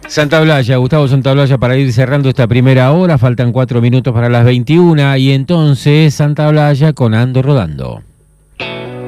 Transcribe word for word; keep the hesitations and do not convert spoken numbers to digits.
Santaolalla, Gustavo Santaolalla, para ir cerrando esta primera hora, faltan cuatro minutos para las veintiuna y entonces Santaolalla con Ando Rodando.